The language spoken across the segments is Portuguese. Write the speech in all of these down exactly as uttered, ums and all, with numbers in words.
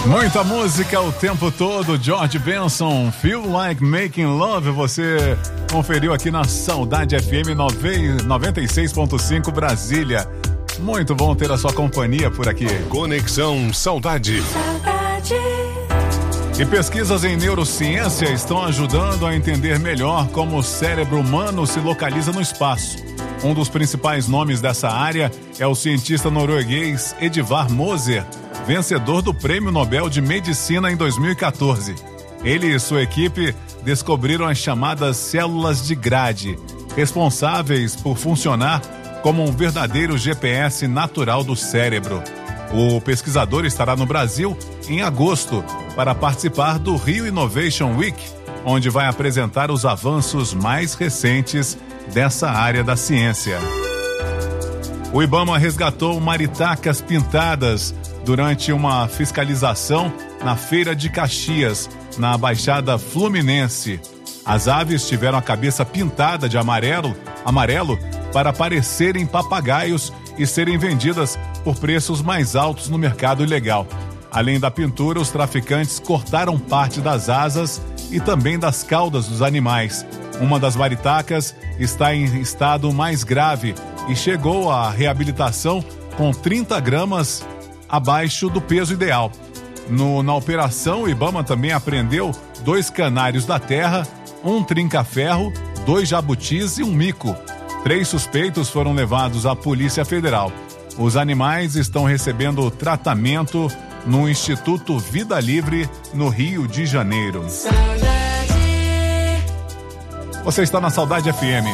Muita música o tempo todo, George Benson, Feel Like Making Love, você conferiu aqui na Saudade F M noventa e seis ponto cinco Brasília. Muito bom ter a sua companhia por aqui. Conexão Saudade. Saudade. E pesquisas em neurociência estão ajudando a entender melhor como o cérebro humano se localiza no espaço. Um dos principais nomes dessa área é o cientista norueguês Edvard Moser, vencedor do Prêmio Nobel de Medicina em dois mil e quatorze. Ele e sua equipe descobriram as chamadas células de grade, responsáveis por funcionar como um verdadeiro G P S natural do cérebro. O pesquisador estará no Brasil em agosto para participar do Rio Innovation Week, onde vai apresentar os avanços mais recentes dessa área da ciência. O Ibama resgatou maritacas pintadas durante uma fiscalização na Feira de Caxias, na Baixada Fluminense. As aves tiveram a cabeça pintada de amarelo, amarelo para parecerem papagaios e serem vendidas por preços mais altos no mercado ilegal. Além da pintura, os traficantes cortaram parte das asas e também das caudas dos animais. Uma das maritacas está em estado mais grave e chegou à reabilitação com trinta gramas abaixo do peso ideal. No, na operação, o Ibama também apreendeu dois canários da terra, um trinca-ferro, dois jabutis e um mico. Três suspeitos foram levados à Polícia Federal. Os animais estão recebendo tratamento no Instituto Vida Livre, no Rio de Janeiro. Saudade. Você está na Saudade F M.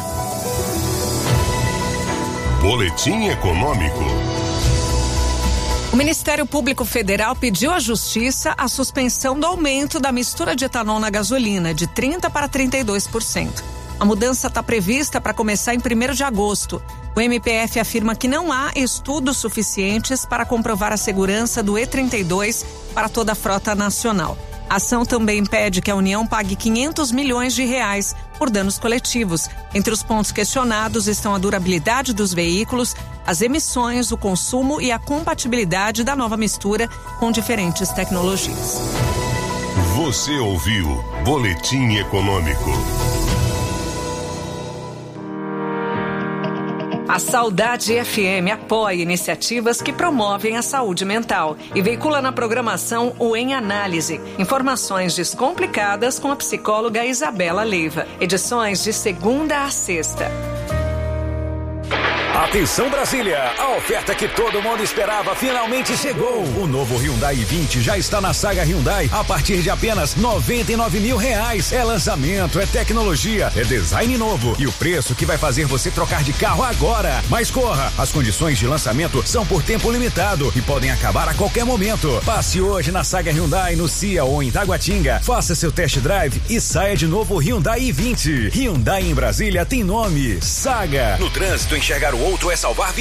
Boletim Econômico. O Ministério Público Federal pediu à Justiça a suspensão do aumento da mistura de etanol na gasolina, de trinta por cento para trinta e dois por cento. A mudança está prevista para começar em primeiro de agosto. O M P F afirma que não há estudos suficientes para comprovar a segurança do E trinta e dois para toda a frota nacional. A ação também pede que a União pague quinhentos milhões de reais por danos coletivos. Entre os pontos questionados estão a durabilidade dos veículos, as emissões, o consumo e a compatibilidade da nova mistura com diferentes tecnologias. Você ouviu Boletim Econômico. A Saudade F M apoia iniciativas que promovem a saúde mental e veicula na programação o Em Análise, informações descomplicadas com a psicóloga Isabela Leiva. Edições de segunda a sexta. Atenção Brasília, a oferta que todo mundo esperava finalmente chegou. O novo Hyundai i vinte já está na Saga Hyundai a partir de apenas noventa e nove mil reais. É lançamento, é tecnologia, é design novo e o preço que vai fazer você trocar de carro agora. Mas corra, as condições de lançamento são por tempo limitado e podem acabar a qualquer momento. Passe hoje na Saga Hyundai no C I A ou em Taguatinga, faça seu test drive e saia de novo Hyundai i vinte. Hyundai em Brasília tem nome, Saga. No trânsito, enxergar o outro é salvar vidas.